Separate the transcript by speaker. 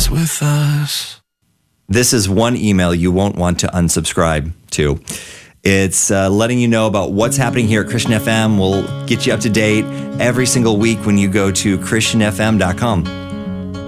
Speaker 1: dance with us.
Speaker 2: This is one email you won't want to unsubscribe to. It's letting you know about what's happening here at Christian FM. We'll get you up to date every single week when you go to christianfm.com.